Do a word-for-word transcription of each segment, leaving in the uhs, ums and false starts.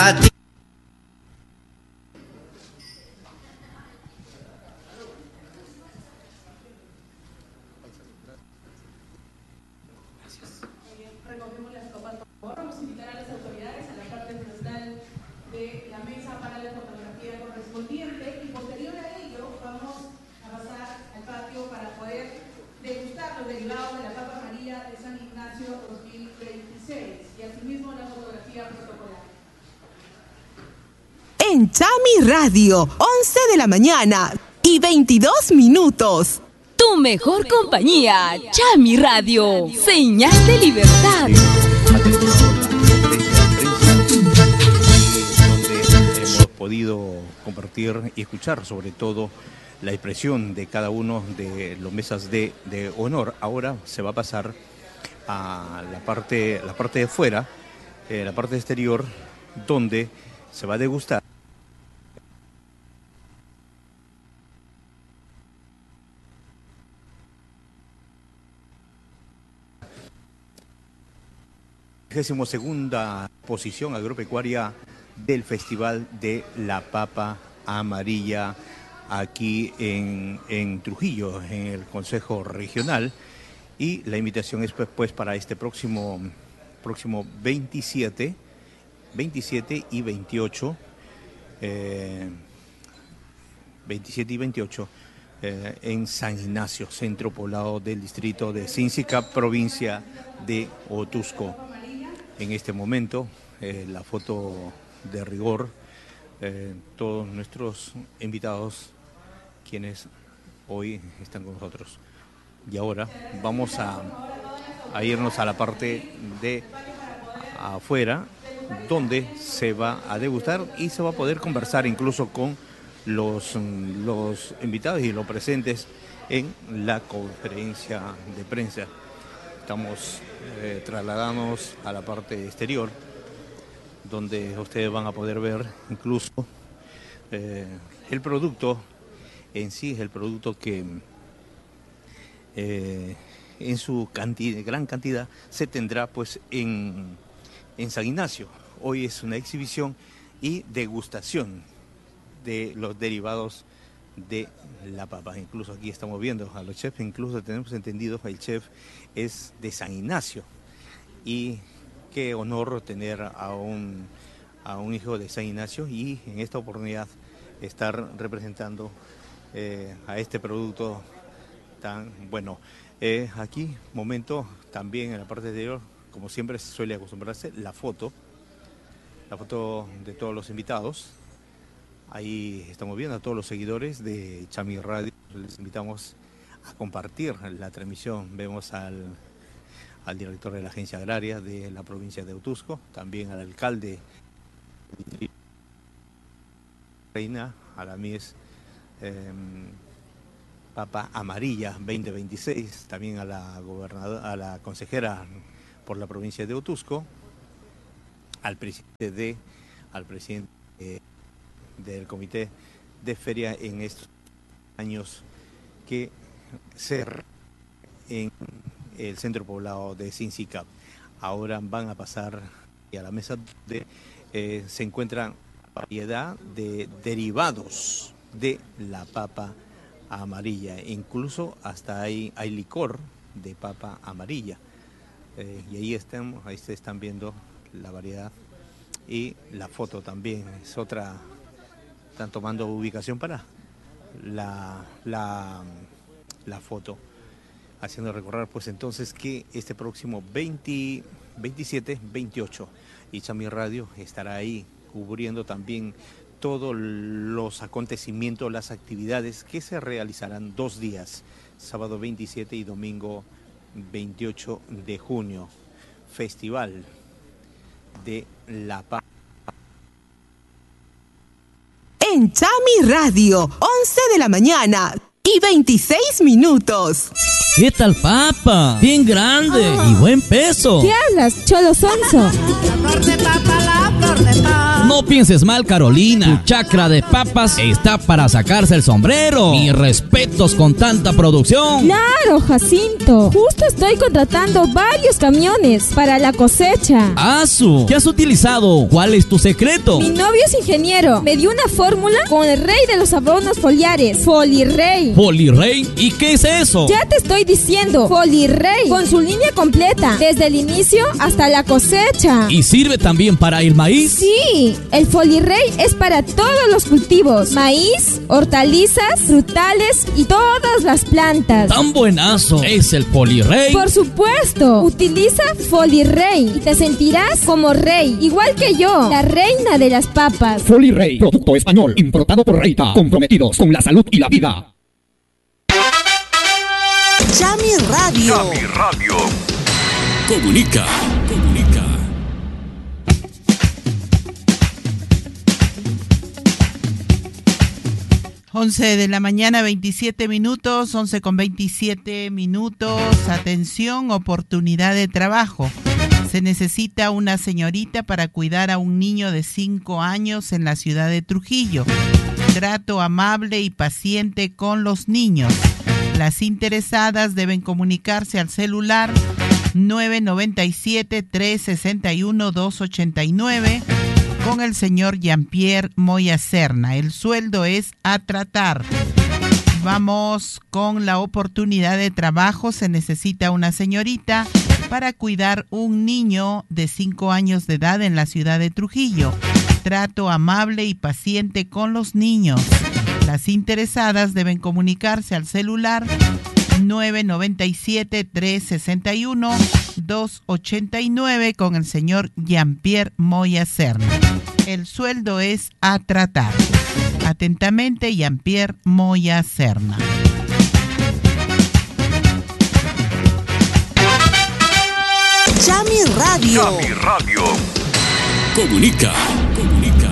a ti. En Chami Radio, once de la mañana y veintidós minutos. Tu mejor compañía, Chami Radio, señal de libertad. Donde hemos podido compartir y escuchar sobre todo la expresión de cada uno de los mesas de, de honor. Ahora se va a pasar a la parte, la parte de fuera, eh, la parte exterior, donde se va a degustar vigésimo segunda posición agropecuaria del Festival de la Papa Amarilla aquí en, en Trujillo, en el Consejo Regional. Y la invitación es pues, pues para este próximo, próximo veintisiete, veintisiete y veintiocho, eh, veintisiete y veintiocho eh, en San Ignacio, centro poblado del distrito de Sincicap, provincia de Otuzco. En este momento, eh, la foto de rigor, eh, todos nuestros invitados, quienes hoy están con nosotros. Y ahora vamos a, a irnos a la parte de afuera, donde se va a degustar y se va a poder conversar incluso con los, los invitados y los presentes en la conferencia de prensa. Estamos eh, trasladándonos a la parte exterior, donde ustedes van a poder ver incluso eh, el producto en sí, es el producto que eh, en su cantidad, gran cantidad se tendrá pues en, en San Ignacio. Hoy es una exhibición y degustación de los derivados de la papa. Incluso aquí estamos viendo a los chefs, incluso tenemos entendido que el chef es de San Ignacio. Y qué honor tener a un, a un hijo de San Ignacio y en esta oportunidad estar representando eh, a este producto tan bueno. Eh, aquí, momento, también en la parte exterior, como siempre suele acostumbrarse, la foto, la foto de todos los invitados. Ahí estamos viendo a todos los seguidores de Chami Radio. Les invitamos a compartir la transmisión. Vemos al, al director de la Agencia Agraria de la provincia de Otuzco, también al alcalde Reina, a la Mies eh, Papa Amarilla veinte veintiséis, también a la gobernadora, a la consejera por la provincia de Otuzco, al presidente de, al presidente de, del comité de feria en estos años que se en el centro poblado de Sincicap. Ahora van a pasar a la mesa de eh, se encuentran variedad de derivados de la papa amarilla, incluso hasta hay, hay licor de papa amarilla, eh, y ahí están, ahí se están viendo la variedad y la foto también es otra. Están tomando ubicación para la, la, la foto, haciendo recordar pues entonces que este próximo veinte, veintisiete, veintiocho y Chami Radio estará ahí cubriendo también todos los acontecimientos, las actividades que se realizarán dos días, sábado veintisiete y domingo veintiocho de junio, Festival de la Paz. En Chami Radio, once de la mañana y veintiséis minutos. ¿Qué tal, papa? Bien grande ah. y buen peso. ¿Qué hablas, cholo sonso? La flor de papa, la flor de papa. No No pienses mal, Carolina. Tu chacra de papas está para sacarse el sombrero. Mis respetos con tanta producción. Claro, Jacinto. Justo estoy contratando varios camiones para la cosecha. ¡Asu! ¿Qué has utilizado? ¿Cuál es tu secreto? Mi novio es ingeniero. Me dio una fórmula con el rey de los abonos foliares, Folirrey. ¿Folirrey? ¿Y qué es eso? Ya te estoy diciendo, Folirrey, con su línea completa, desde el inicio hasta la cosecha. ¿Y sirve también para el maíz? Sí, el Folirrey es para todos los cultivos, maíz, hortalizas, frutales y todas las plantas. ¡Tan buenazo es el Folirrey! Por supuesto, utiliza Folirrey y te sentirás como rey, igual que yo, la reina de las papas. Folirrey, producto español, importado por Reita, comprometidos con la salud y la vida. Chami Radio. Chami Radio. Comunica, comunica. once de la mañana, veintisiete minutos, once con veintisiete minutos. Atención, oportunidad de trabajo. Se necesita una señorita para cuidar a un niño de cinco años en la ciudad de Trujillo. Trato amable y paciente con los niños. Las interesadas deben comunicarse al celular nueve nueve siete, tres seis uno, dos ocho nueve con el señor Jean-Pierre Moya Serna. El sueldo es a tratar. Vamos con la oportunidad de trabajo. Se necesita una señorita para cuidar un niño de cinco años de edad en la ciudad de Trujillo. Trato amable y paciente con los niños. Las interesadas deben comunicarse al celular nueve nueve siete, tres seis uno, dos ocho nueve con el señor Jean-Pierre Moya Serna. El sueldo es a tratar. Atentamente, Jean-Pierre Moya Serna. Chami Radio. Chami Radio. Comunica, comunica.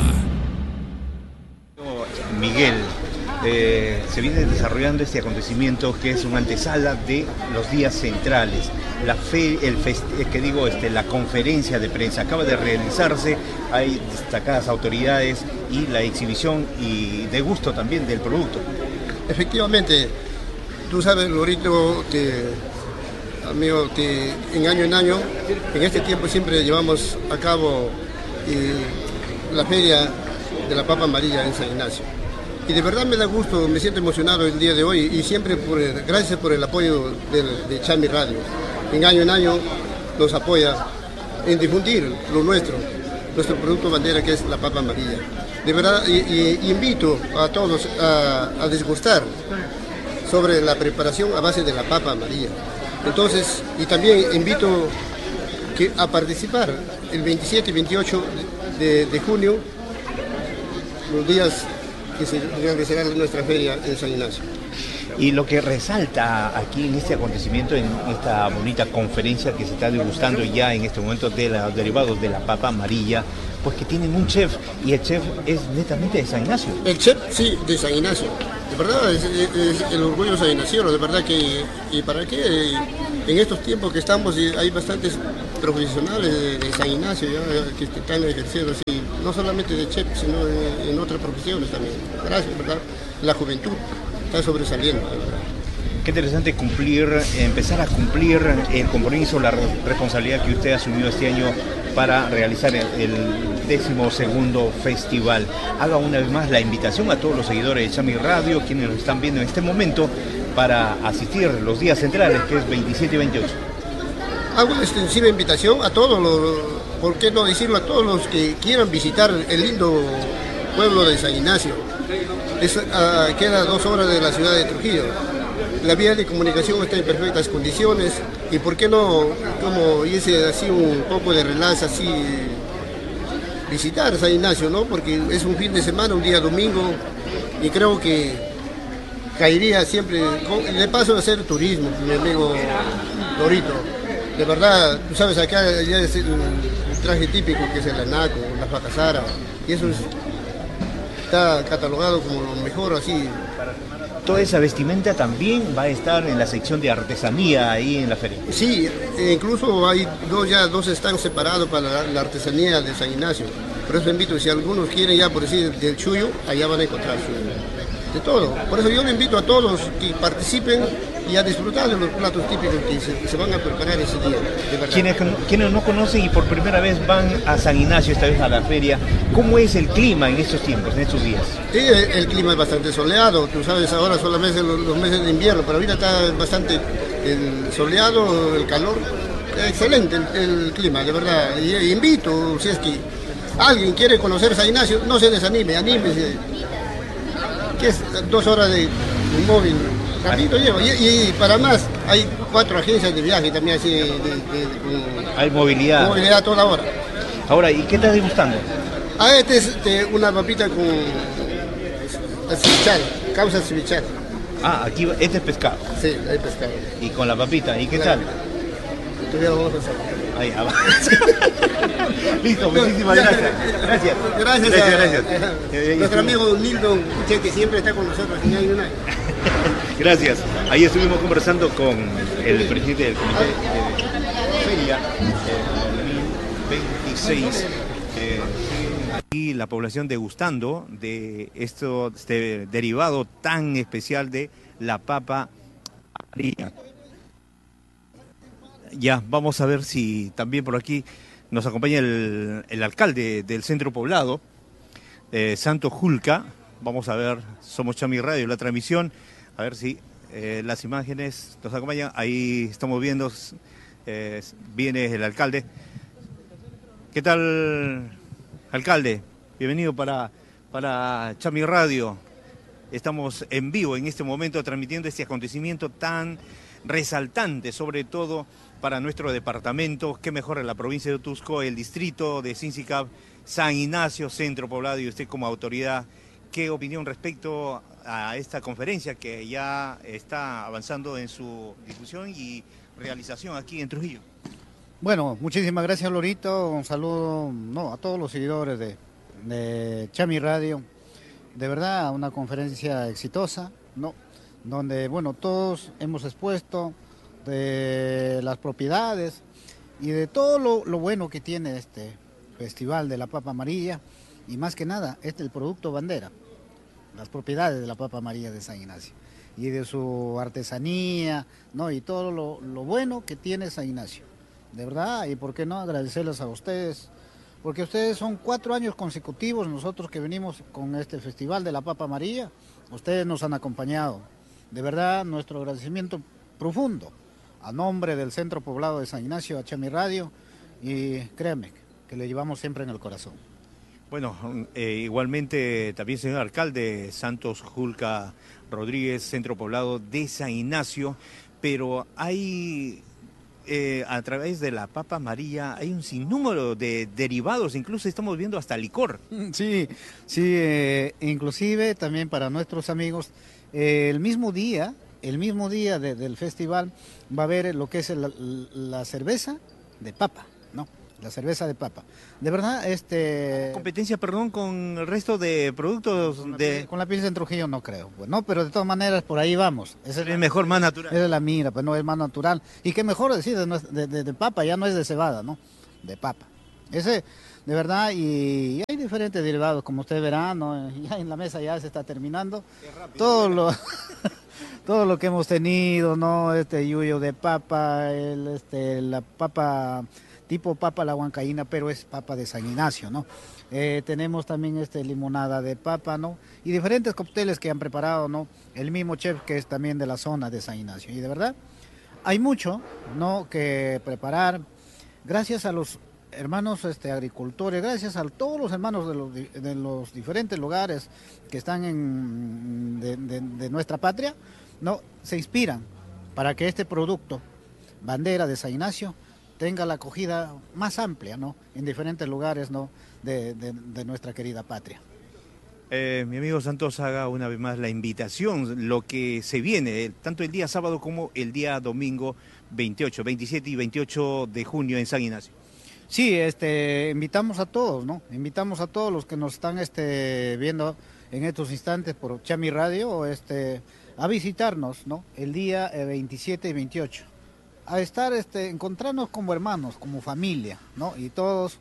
Miguel, eh, se viene desarrollando este acontecimiento que es una antesala de los días centrales. La fe, el fest, que digo, este, la conferencia de prensa acaba de realizarse, hay destacadas autoridades y la exhibición y degusto también del producto. Efectivamente, tú sabes, Lorito, que amigo, que en año en año, en este tiempo siempre llevamos a cabo eh, la feria de la papa amarilla en San Ignacio. Y de verdad me da gusto, me siento emocionado el día de hoy y siempre por el, gracias por el apoyo de, de Chami Radio. En año en año nos apoya en difundir lo nuestro, nuestro producto bandera que es la papa amarilla. De verdad, y, y, invito a todos a, a desgustar sobre la preparación a base de la papa amarilla. Entonces, y también invito que, a participar el veintisiete y veintiocho de, de junio, los días que se realizará nuestra feria en San Ignacio. Y lo que resalta aquí en este acontecimiento, en esta bonita conferencia que se está degustando ya en este momento de los derivados de la papa amarilla, pues que tienen un chef, y el chef es netamente de San Ignacio. El chef, sí, de San Ignacio. De verdad, es, es el orgullo san ignaciano, de verdad que, y para qué, en estos tiempos que estamos, hay bastantes profesionales de, de San Ignacio ya, que están ejerciendo así, no solamente de chef, sino en, en otras profesiones también. Gracias, ¿verdad? La juventud está sobresaliendo, ¿verdad? Qué interesante cumplir, empezar a cumplir el compromiso, la responsabilidad que usted asumió este año para realizar el, el décimo segundo festival. Haga una vez más la invitación a todos los seguidores de Chami Radio, quienes nos están viendo en este momento, para asistir los días centrales, que es veintisiete y veintiocho. Hago una extensiva invitación a todos los, ¿por qué no decirlo? A todos los que quieran visitar el lindo pueblo de San Ignacio. Es, uh, queda a dos horas de la ciudad de Trujillo. La vía de comunicación está en perfectas condiciones y por qué no, como hice así un poco de relax, así visitar San Ignacio, ¿no? Porque es un fin de semana, un día domingo y creo que caería siempre, le paso a hacer turismo, mi amigo Dorito. De verdad, tú sabes, acá ya es el, el traje típico que es el anaco, la facasara, y eso es, está catalogado como lo mejor así. Toda esa vestimenta también va a estar en la sección de artesanía ahí en la feria. Sí, incluso hay dos, ya dos están separados para la, la artesanía de San Ignacio. Por eso invito, si algunos quieren ya por decir del chuyo, allá van a encontrar su, de todo. Por eso yo le invito a todos que participen y a disfrutar de los platos típicos que se, se van a preparar ese día, de verdad. Quienes, quienes no conocen y por primera vez van a San Ignacio, esta vez a la feria, ¿cómo es el clima en estos tiempos, en estos días? Sí, el, el clima es bastante soleado, tú sabes, ahora solamente los, los meses de invierno, pero ahorita está bastante el soleado, el calor, excelente el, el clima, de verdad. Y, y invito, si es que alguien quiere conocer San Ignacio, no se desanime, anímese, que es dos horas de un móvil. Rapidito lleva. Y, y para más, hay cuatro agencias de viaje también así. De, de, de, hay movilidad. Movilidad toda hora. Ahora, ¿y qué estás degustando? Ah, este es este, una papita con cevichal, causa cevichal. Ah, aquí este es pescado. Sí, hay pescado. Y con la papita, ¿y qué claro. tal? Todavía vamos a hacer. Ahí avanza. Listo, muchísimas gracias. Gracias. Gracias, gracias. A, gracias. A, nuestro amigo Nilton, que siempre está con nosotros. Gracias. Ahí estuvimos conversando con el presidente del comité de feria dos mil veintiséis. Eh, aquí la población degustando de esto, este derivado tan especial de la papa amarilla. Ya, vamos a ver si también por aquí nos acompaña el, el alcalde del centro poblado, eh, Santos Julca. Vamos a ver, somos Chami Radio, la transmisión. A ver si eh, las imágenes nos acompañan. Ahí estamos viendo, eh, viene el alcalde. ¿Qué tal, alcalde? Bienvenido para, para Chami Radio. Estamos en vivo en este momento transmitiendo este acontecimiento tan resaltante, sobre todo para nuestro departamento. Qué mejor en la provincia de Otuzco, el distrito de Sincicab, San Ignacio, centro poblado, y usted como autoridad. ¿Qué opinión respecto a esta conferencia que ya está avanzando en su difusión y realización aquí en Trujillo? Bueno, muchísimas gracias, Lorito. Un saludo no, a todos los seguidores de, de Chami Radio. De verdad, una conferencia exitosa, ¿no? Donde, bueno, todos hemos expuesto de las propiedades y de todo lo, lo bueno que tiene este Festival de la Papa Amarilla, y más que nada, este es el producto bandera, las propiedades de la papa amarilla de San Ignacio y de su artesanía, ¿no? Y todo lo, lo bueno que tiene San Ignacio. De verdad, y por qué no agradecerles a ustedes, porque ustedes son cuatro años consecutivos, nosotros que venimos con este Festival de la Papa Amarilla, ustedes nos han acompañado. De verdad, nuestro agradecimiento profundo a nombre del Centro Poblado de San Ignacio, a Chami Radio, y créanme que le llevamos siempre en el corazón. Bueno, eh, igualmente también, señor alcalde, Santos Julca Rodríguez, Centro Poblado de San Ignacio, pero hay, eh, a través de la papa amarilla, hay un sinnúmero de derivados, incluso estamos viendo hasta licor. Sí, sí, eh, inclusive también para nuestros amigos, eh, el mismo día, el mismo día de, del festival va a haber lo que es el, la cerveza de papa, ¿no? La cerveza de papa. De verdad, este... ¿Competencia, perdón, con el resto de productos? Con la, de con la Pilsen Trujillo no creo, pues, no, pero de todas maneras por ahí vamos. Esa es, es mejor, más natural. Esa es la mira, pues no es más natural. Y qué mejor decir de, de, de, de papa, ya no es de cebada, ¿no? De papa. Ese, de verdad, y, y hay diferentes derivados, como ustedes verán, ¿no? Ya en la mesa ya se está terminando. Todo lo... todo lo que hemos tenido, ¿no? Este yuyo de papa, el, este, la papa... tipo papa la huancaína, pero es papa de San Ignacio, ¿no? Eh, tenemos también este limonada de papa, ¿no? Y diferentes cócteles que han preparado, ¿no? El mismo chef que es también de la zona de San Ignacio. Y de verdad, hay mucho, ¿no? Que preparar. Gracias a los hermanos este, agricultores, gracias a todos los hermanos de los, de los diferentes lugares que están en, de, de, de nuestra patria, ¿no? Se inspiran para que este producto, bandera de San Ignacio, tenga la acogida más amplia, ¿no? En diferentes lugares, ¿no? de, de, de nuestra querida patria. Eh, mi amigo Santos, haga una vez más la invitación, lo que se viene, tanto el día sábado como el día domingo veintiocho, veintisiete y veintiocho de junio en San Ignacio. Sí, este, invitamos a todos, ¿no? Invitamos a todos los que nos están este, viendo en estos instantes por Chami Radio, este, a visitarnos, ¿no? El día veintisiete y veintiocho. A estar, este, encontrarnos como hermanos, como familia, ¿no? Y todos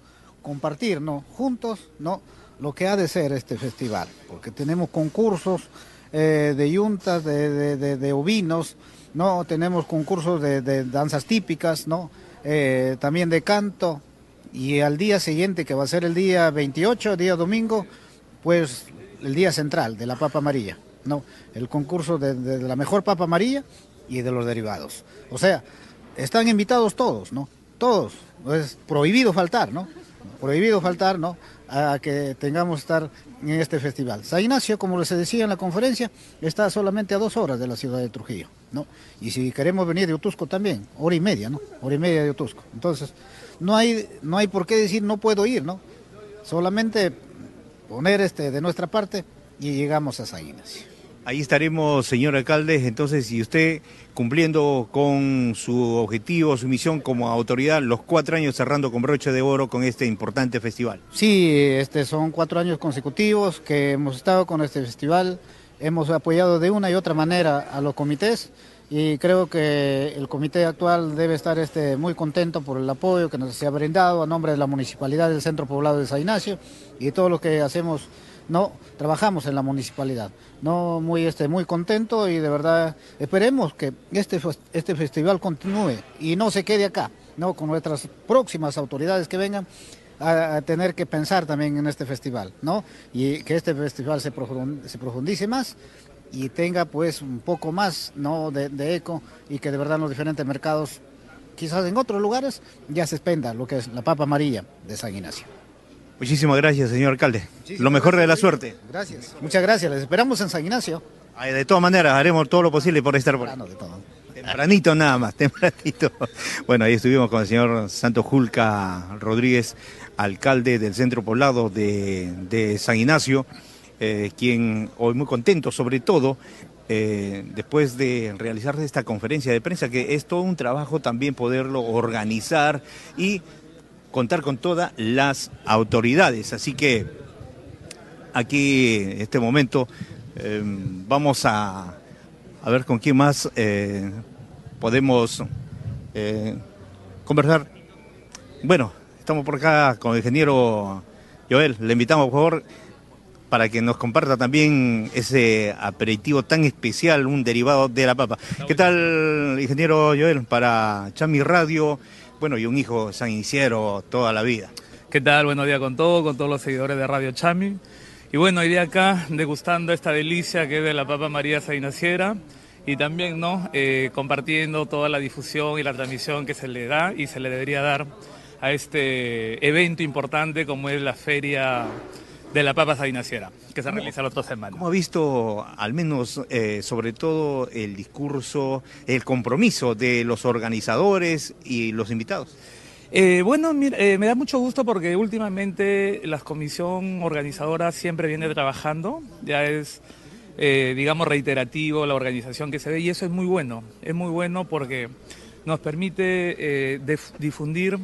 compartir, ¿no? Juntos, ¿no? Lo que ha de ser este festival, porque tenemos concursos eh, de yuntas, de, de, de, de ovinos, ¿no? Tenemos concursos de, de danzas típicas, ¿no? Eh, también de canto, y al día siguiente, que va a ser el día veintiocho, día domingo, pues el día central de la papa amarilla, ¿no? El concurso de, de, de la mejor papa amarilla y de los derivados. O sea, están invitados todos, ¿no? Todos. Es prohibido faltar, ¿no? Prohibido faltar, ¿no? A que tengamos que estar en este festival. San Ignacio, como les decía en la conferencia, está solamente a dos horas de la ciudad de Trujillo, ¿no? Y si queremos venir de Otusco también, hora y media, ¿no? Hora y media de Otusco. Entonces, no hay, no hay por qué decir no puedo ir, ¿no? Solamente poner este de nuestra parte y llegamos a San Ignacio. Ahí estaremos, señor alcalde. Entonces, si usted cumpliendo con su objetivo, su misión como autoridad, los cuatro años cerrando con broche de oro con este importante festival. Sí, este son cuatro años consecutivos que hemos estado con este festival. Hemos apoyado de una y otra manera a los comités y creo que el comité actual debe estar este, muy contento por el apoyo que nos se ha brindado a nombre de la Municipalidad del Centro Poblado de San Ignacio y todo lo que hacemos. No, trabajamos en la municipalidad, no muy este muy contento y de verdad esperemos que este este festival continúe y no se quede acá, no con nuestras próximas autoridades que vengan a, a tener que pensar también en este festival, ¿no? Y que este festival se profundice, se profundice más y tenga pues un poco más, ¿no? de, de eco y que de verdad en los diferentes mercados, quizás en otros lugares ya se expenda lo que es la papa amarilla de San Ignacio. Muchísimas gracias, señor alcalde. Muchísimas Lo mejor gracias, de la suerte. Gracias. Muchas gracias. Les esperamos en San Ignacio. Ay, de todas maneras, haremos todo lo posible por estar por ahí. De todo. Tempranito nada más, tempranito. Bueno, ahí estuvimos con el señor Santos Julca Rodríguez, alcalde del Centro Poblado de, de San Ignacio, eh, quien hoy muy contento, sobre todo, eh, después de realizar esta conferencia de prensa, que es todo un trabajo también poderlo organizar y contar con todas las autoridades. Así que aquí en este momento eh, vamos a, a ver con quién más eh, podemos eh, conversar. Bueno, estamos por acá con el ingeniero Joel. Le invitamos, por favor, para que nos comparta también ese aperitivo tan especial, un derivado de la papa. ¿Qué tal, ingeniero Joel? Para Chami Radio. Bueno, y un hijo sanguiciero toda la vida. ¿Qué tal? Buenos días con todos, con todos los seguidores de Radio Chami. Y bueno, hoy día acá degustando esta delicia que es de la papa María Sanguinaciera y también, ¿no? Eh, compartiendo toda la difusión y la transmisión que se le da y se le debería dar a este evento importante como es la Feria de la Papa Sanguinaciera, que se realiza la otra semana. ¿Cómo ha visto, al menos, eh, sobre todo, el discurso, el compromiso de los organizadores y los invitados? Eh, bueno, mira, eh, me da mucho gusto porque últimamente la comisión organizadora siempre viene trabajando, ya es, eh, digamos, reiterativo la organización que se ve y eso es muy bueno, es muy bueno porque nos permite eh, difundir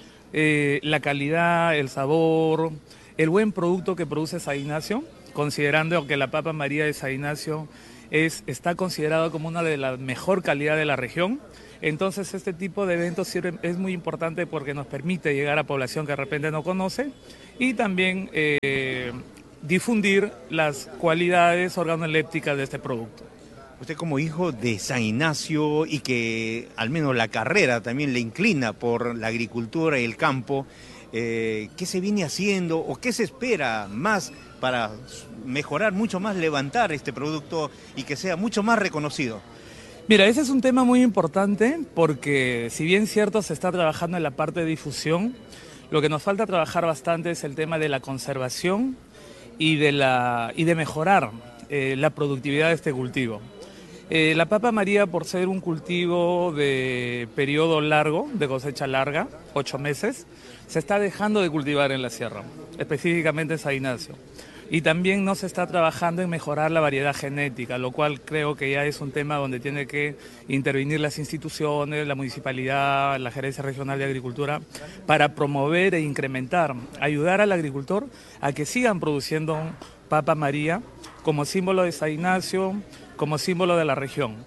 eh, la calidad, el sabor, el buen producto que produce San Ignacio, considerando que la papa María de San Ignacio es, está considerado como una de las mejor calidad de la región. Entonces este tipo de eventos sirve, es muy importante porque nos permite llegar a población que de repente no conoce y también eh, difundir las cualidades organolépticas de este producto. Usted como hijo de San Ignacio y que al menos la carrera también le inclina por la agricultura y el campo, Eh, ¿qué se viene haciendo o qué se espera más para mejorar mucho más, levantar este producto y que sea mucho más reconocido? Mira, ese es un tema muy importante porque si bien cierto se está trabajando en la parte de difusión, lo que nos falta trabajar bastante es el tema de la conservación y de, la, y de mejorar eh, la productividad de este cultivo. Eh, la papa María, por ser un cultivo de periodo largo, de cosecha larga, ocho meses, se está dejando de cultivar en la sierra, específicamente en San Ignacio. Y también no se está trabajando en mejorar la variedad genética, lo cual creo que ya es un tema donde tiene que intervenir las instituciones, la municipalidad, la Gerencia Regional de Agricultura, para promover e incrementar, ayudar al agricultor a que sigan produciendo papa María como símbolo de San Ignacio, como símbolo de la región.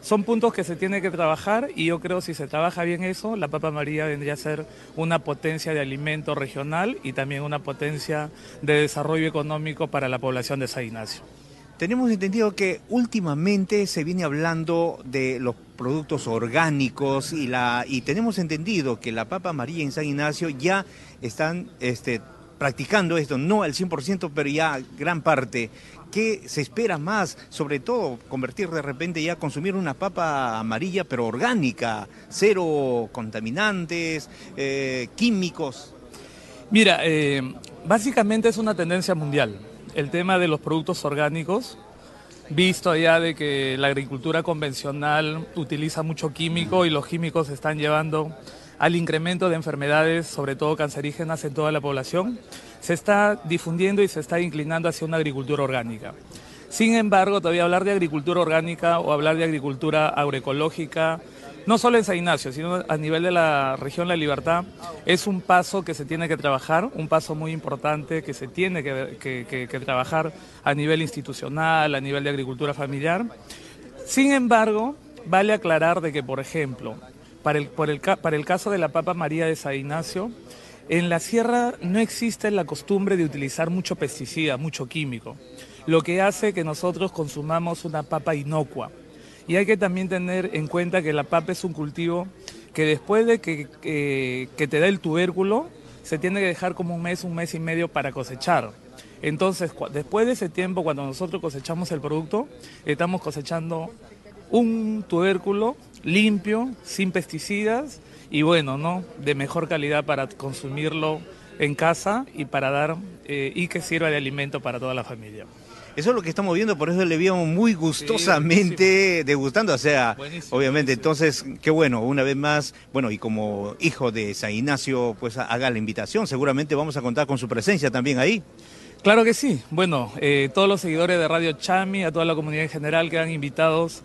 son puntos que se tiene que trabajar y yo creo que si se trabaja bien eso, la papa María vendría a ser una potencia de alimento regional y también una potencia de desarrollo económico para la población de San Ignacio. Tenemos entendido que últimamente se viene hablando de los productos orgánicos y, la, y tenemos entendido que la papa María en San Ignacio ya están este, practicando esto, no al cien por ciento, pero ya gran parte. ¿Qué se espera más? Sobre todo, convertir de repente ya, consumir una papa amarilla, pero orgánica, cero contaminantes, eh, químicos. Mira, eh, básicamente es una tendencia mundial. El tema de los productos orgánicos, visto allá de que la agricultura convencional utiliza mucho químico y los químicos están llevando al incremento de enfermedades, sobre todo cancerígenas en toda la población, se está difundiendo y se está inclinando hacia una agricultura orgánica. Sin embargo, todavía hablar de agricultura orgánica o hablar de agricultura agroecológica, no solo en San Ignacio, sino a nivel de la región La Libertad, es un paso que se tiene que trabajar, un paso muy importante que se tiene que, que, que, que trabajar a nivel institucional, a nivel de agricultura familiar. Sin embargo, vale aclarar de que, por ejemplo, para el, por el, para el caso de la papa María de San Ignacio, en la sierra no existe la costumbre de utilizar mucho pesticida, mucho químico, lo que hace que nosotros consumamos una papa inocua. Y hay que también tener en cuenta que la papa es un cultivo que después de que, que, que te da el tubérculo, se tiene que dejar como un mes, un mes y medio para cosechar. Entonces, después de ese tiempo, cuando nosotros cosechamos el producto, estamos cosechando un tubérculo limpio, sin pesticidas y bueno, ¿no?, de mejor calidad para consumirlo en casa y para dar eh, y que sirva de alimento para toda la familia. Eso es lo que estamos viendo, por eso le vimos muy gustosamente sí, degustando, o sea, buenísimo, obviamente, buenísimo. Entonces, qué bueno, una vez más, bueno, y como hijo de San Ignacio, pues haga la invitación, seguramente vamos a contar con su presencia también ahí. Claro que sí, bueno, eh, todos los seguidores de Radio Chami, a toda la comunidad en general quedan invitados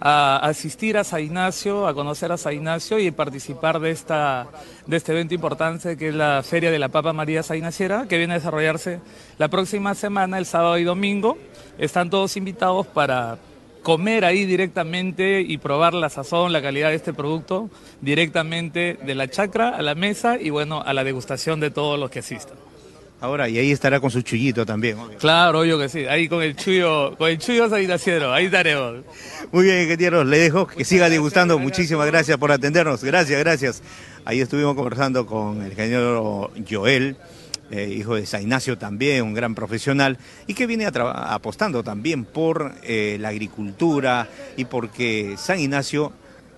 a asistir a San Ignacio, a conocer a San Ignacio y participar de esta de este evento importante que es la Feria de la Papa María San Ignaciera, que viene a desarrollarse la próxima semana, el sábado y domingo. Están todos invitados para comer ahí directamente y probar la sazón, la calidad de este producto directamente de la chacra a la mesa y bueno, a la degustación de todos los que asistan. Ahora, y ahí estará con su chullito también. Obvio. Claro, obvio que sí, ahí con el chullo, con el chullo San Ignaciero, ahí estaremos. Muy bien, ingeniero, le dejo que siga degustando. Muchísimas gracias por atendernos, gracias, gracias. Ahí estuvimos conversando con el ingeniero Joel, eh, hijo de San Ignacio también, un gran profesional, y que viene a apostando también por eh, la agricultura y porque San Ignacio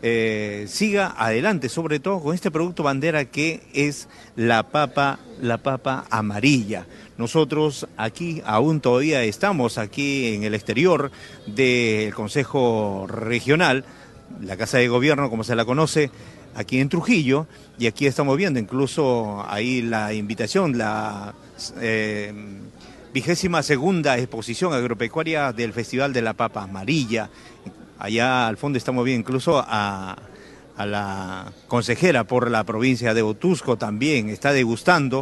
Eh, siga adelante, sobre todo con este producto bandera que es la papa, la papa amarilla. Nosotros aquí aún todavía estamos aquí en el exterior del Consejo Regional, la Casa de Gobierno como se la conoce, aquí en Trujillo, y aquí estamos viendo incluso ahí la invitación, la eh, vigésima segunda exposición agropecuaria del Festival de la Papa Amarilla. Allá al fondo estamos viendo incluso a, a la consejera por la provincia de Otuzco también, está degustando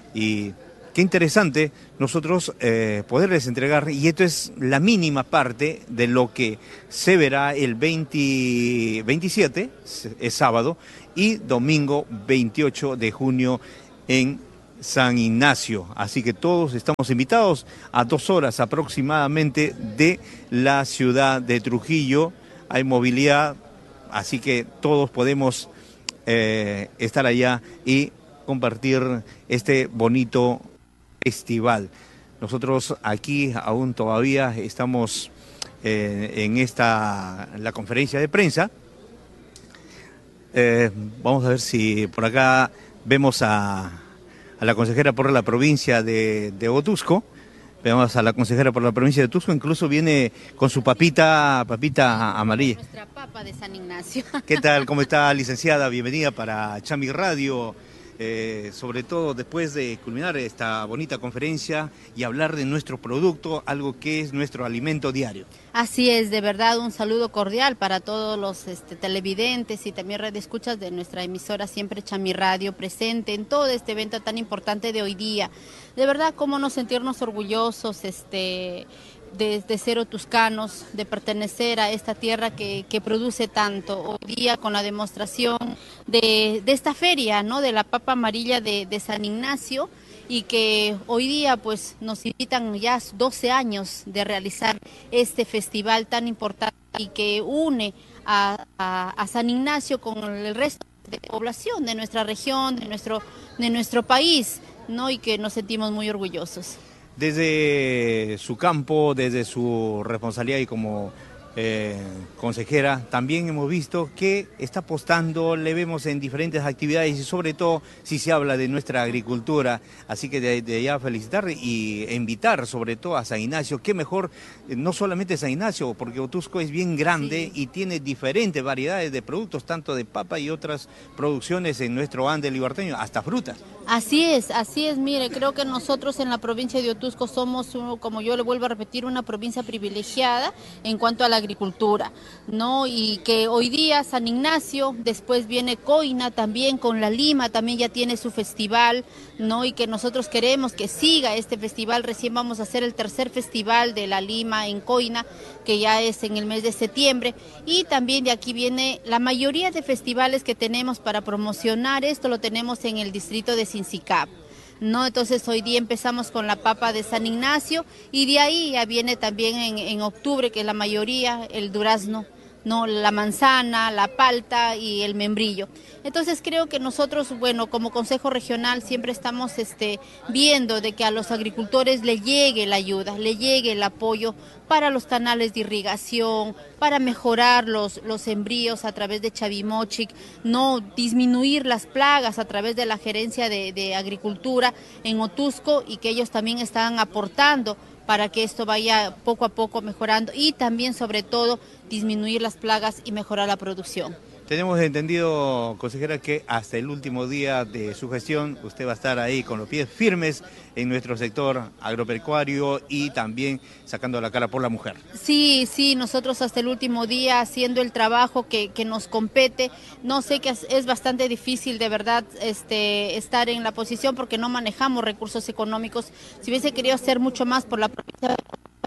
y qué interesante nosotros eh, poderles entregar, y esto es la mínima parte de lo que se verá el veinte, veintisiete, es sábado, y domingo veintiocho de junio en San Ignacio, así que todos estamos invitados a dos horas aproximadamente de la ciudad de Trujillo. Hay movilidad, así que todos podemos eh, estar allá y compartir este bonito festival. Nosotros aquí aún todavía estamos eh, en esta la conferencia de prensa. Eh, vamos a ver si por acá vemos a a la consejera por la provincia de, de Otuzco. Vemos a la consejera por la provincia de Otuzco, incluso viene con su papita, papita amarilla. Nuestra papa de San Ignacio. ¿Qué tal? ¿Cómo está, licenciada? Bienvenida para Chami Radio. Eh, sobre todo después de culminar esta bonita conferencia y hablar de nuestro producto, algo que es nuestro alimento diario. Así es, de verdad, un saludo cordial para todos los este, televidentes y también radioescuchas de nuestra emisora Siempre Chami Radio, presente en todo este evento tan importante de hoy día. De verdad, cómo no sentirnos orgullosos, este... de, de ser otuscanos, de pertenecer a esta tierra que, que produce tanto. Hoy día con la demostración de, de esta feria, ¿no? De la papa amarilla de, de San Ignacio, y que hoy día pues nos invitan ya doce años de realizar este festival tan importante y que une a, a, a San Ignacio con el resto de población de nuestra región, de nuestro, de nuestro país, ¿no? Y que nos sentimos muy orgullosos. Desde su campo, desde su responsabilidad y como eh, consejera, también hemos visto que está apostando, le vemos en diferentes actividades y sobre todo si se habla de nuestra agricultura, así que de, de ya felicitar y invitar sobre todo a San Ignacio, qué mejor, no solamente San Ignacio, porque Otuzco es bien grande y tiene diferentes variedades de productos, tanto de papa y otras producciones en nuestro Ande libarteño, hasta frutas. Así es, así es, mire, creo que nosotros en la provincia de Otuzco somos, como yo le vuelvo a repetir, una provincia privilegiada en cuanto a la agricultura, ¿no? Y que hoy día San Ignacio, después viene Coina también con la Lima, también ya tiene su festival, ¿no? Y que nosotros queremos que siga este festival, recién vamos a hacer el tercer festival de la Lima en Coina, que ya es en el mes de septiembre, y también de aquí viene la mayoría de festivales que tenemos para promocionar esto, lo tenemos en el distrito de Sincicap, ¿no? Entonces hoy día empezamos con la papa de San Ignacio y de ahí ya viene también en, en octubre, que la mayoría, el durazno, ¿no? La manzana, la palta y el membrillo. Entonces creo que nosotros, bueno, como Consejo Regional siempre estamos este, viendo de que a los agricultores le llegue la ayuda, le llegue el apoyo para los canales de irrigación, para mejorar los, los sembríos a través de Chavimochic, no disminuir las plagas a través de la gerencia de, de agricultura en Otuzco, y que ellos también están aportando para que esto vaya poco a poco mejorando y también sobre todo disminuir las plagas y mejorar la producción. Tenemos entendido, consejera, que hasta el último día de su gestión usted va a estar ahí con los pies firmes en nuestro sector agropecuario y también sacando la cara por la mujer. Sí, sí, nosotros hasta el último día haciendo el trabajo que, que nos compete. No sé, que es, es bastante difícil de verdad este, estar en la posición porque no manejamos recursos económicos. Si hubiese querido hacer mucho más por la provincia,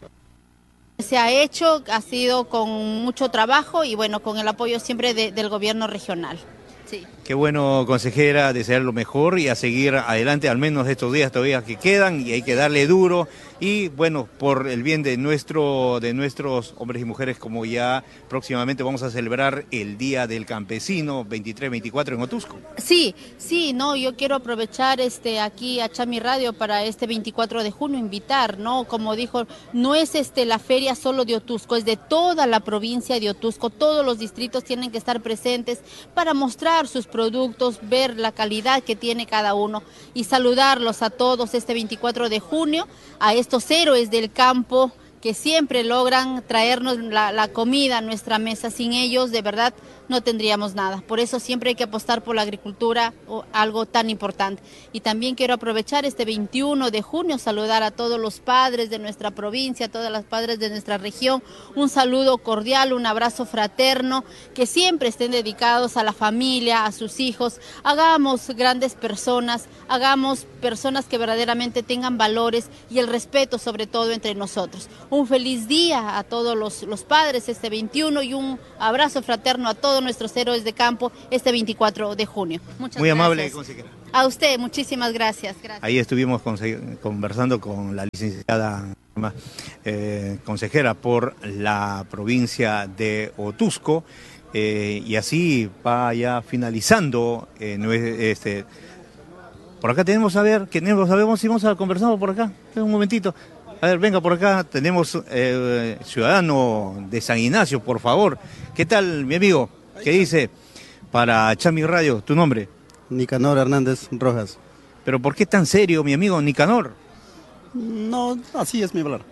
se ha hecho, ha sido con mucho trabajo y bueno, con el apoyo siempre de, del gobierno regional. Sí. Qué bueno, consejera, desear lo mejor y a seguir adelante, al menos estos días todavía que quedan, y hay que darle duro y bueno, por el bien de nuestro de nuestros hombres y mujeres, como ya próximamente vamos a celebrar el Día del Campesino, veintitrés veinticuatro en Otuzco. Sí, sí, no, yo quiero aprovechar este aquí a Chami Radio para este veinticuatro de junio invitar, ¿no? Como dijo, no es este la feria solo de Otuzco, es de toda la provincia de Otuzco, todos los distritos tienen que estar presentes para mostrar sus productos, ver la calidad que tiene cada uno y saludarlos a todos este veinticuatro de junio, a estos héroes del campo que siempre logran traernos la, la comida a nuestra mesa. Sin ellos, de verdad, no tendríamos nada. Por eso siempre hay que apostar por la agricultura, o algo tan importante. Y también quiero aprovechar este veintiuno de junio, saludar a todos los padres de nuestra provincia, a todas las padres de nuestra región. Un saludo cordial, un abrazo fraterno, que siempre estén dedicados a la familia, a sus hijos. Hagamos grandes personas, hagamos personas que verdaderamente tengan valores y el respeto sobre todo entre nosotros. Un feliz día a todos los, los padres este veintiuno y un abrazo fraterno a todos nuestros héroes de campo este veinticuatro de junio. Muchas Muy gracias. amable, consejera. A usted, muchísimas gracias. gracias. Ahí estuvimos conversando con la licenciada eh, consejera por la provincia de Otuzco, eh, y así va ya finalizando eh, este. Por acá tenemos a ver, tenemos, sabemos si vamos a conversar por acá, un momentito. A ver, venga por acá, tenemos eh, ciudadano de San Ignacio, por favor. ¿Qué tal, mi amigo? ¿Qué dice? Para Chami Radio, ¿tu nombre? Nicanor Hernández Rojas. ¿Pero por qué tan serio, mi amigo Nicanor? No, así es mi hablar.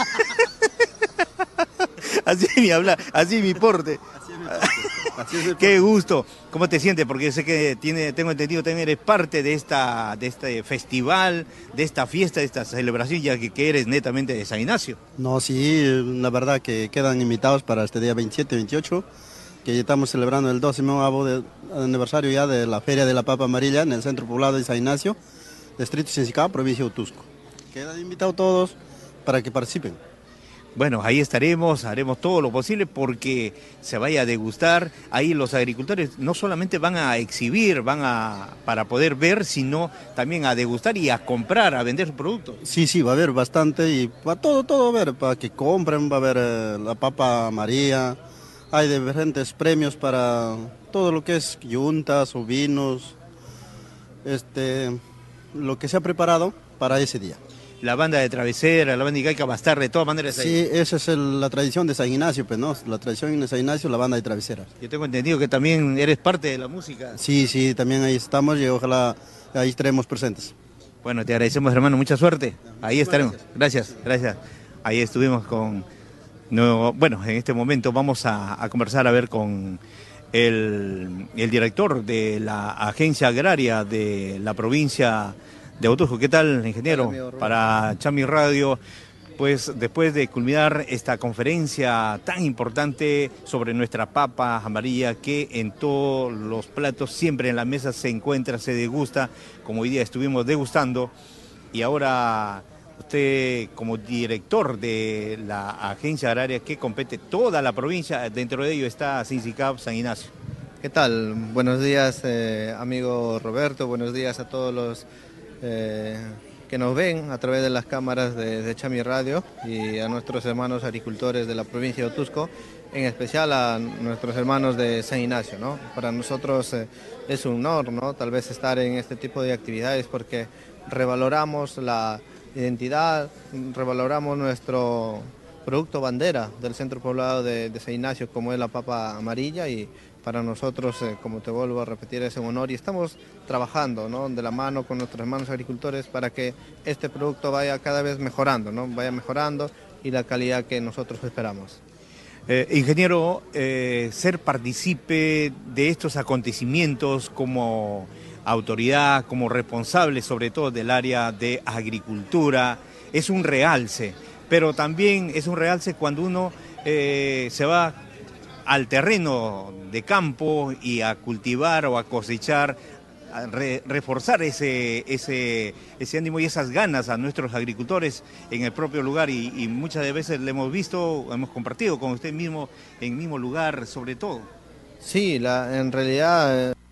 Así mi hablar, así mi porte. Así es mi porte. Así es mi porte. Qué gusto. ¿Cómo te sientes? Porque sé que tiene, tengo entendido también eres parte de esta, de este festival, de esta fiesta, de esta celebración, ya que, que eres netamente de San Ignacio. No, sí, la verdad que quedan invitados para este día veintisiete veintiocho, que estamos celebrando el doceavo de, aniversario ya de la Feria de la Papa Amarilla en el centro poblado de San Ignacio, distrito Sincicap, provincia de Otuzco. Quedan invitados todos para que participen. Bueno, ahí estaremos, haremos todo lo posible porque se vaya a degustar. Ahí los agricultores no solamente van a exhibir, van a para poder ver, sino también a degustar y a comprar, a vender su producto. Sí, sí, va a haber bastante y para todo, todo va a haber, para que compren, va a haber eh, la papa María, hay diferentes premios para todo lo que es yuntas o vinos, este, lo que se ha preparado para ese día. La banda de Travesera, la banda de Icaica va a estar de todas maneras ahí. Sí, esa es el, la tradición de San Ignacio, pues, ¿no? La tradición de San Ignacio, la banda de Travesera. Yo tengo entendido que también eres parte de la música. Sí, sí, también ahí estamos y ojalá ahí estaremos presentes. Bueno, te agradecemos, hermano, mucha suerte. Ahí estaremos. Gracias, gracias. Ahí estuvimos con... No, bueno, en este momento vamos a, a conversar a ver con el, el director de la agencia agraria de la provincia de Huatusco. ¿Qué tal, ingeniero? Para Chami Radio, pues después de culminar esta conferencia tan importante sobre nuestra papa amarilla, que en todos los platos, siempre en la mesa se encuentra, se degusta, como hoy día estuvimos degustando, y ahora usted como director de la agencia agraria que compete toda la provincia, dentro de ello está Sincicap San Ignacio. ¿Qué tal? Buenos días, eh, amigo Roberto, buenos días a todos los Eh, que nos ven a través de las cámaras de, de Chami Radio y a nuestros hermanos agricultores de la provincia de Huatusco, en especial a nuestros hermanos de San Ignacio, ¿no? Para nosotros eh, es un honor, ¿no? Tal vez estar en este tipo de actividades porque revaloramos la identidad, revaloramos nuestro producto bandera del centro poblado de, de San Ignacio, como es la papa amarilla, y para nosotros, eh, como te vuelvo a repetir, es un honor y estamos trabajando, ¿no? De la mano con nuestros hermanos agricultores para que este producto vaya cada vez mejorando, ¿no? Vaya mejorando y la calidad que nosotros esperamos. Eh, ingeniero, eh, ser partícipe de estos acontecimientos como autoridad, como responsable sobre todo del área de agricultura, es un realce, pero también es un realce cuando uno eh, se va al terreno de campo y a cultivar o a cosechar, a re, reforzar ese, ese, ese ánimo y esas ganas a nuestros agricultores en el propio lugar, y, y muchas de veces le hemos visto, hemos compartido con usted mismo en el mismo lugar sobre todo. Sí, la, en realidad